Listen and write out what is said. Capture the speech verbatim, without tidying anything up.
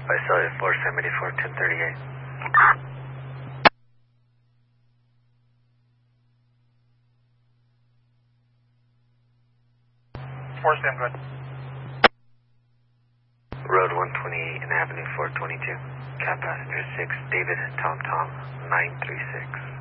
I saw you four seventy-four, ten thirty-eight. four seven, good. Road one twenty-eight and Avenue four twenty-two. Cab passenger six, David Tom Tom, nine three six.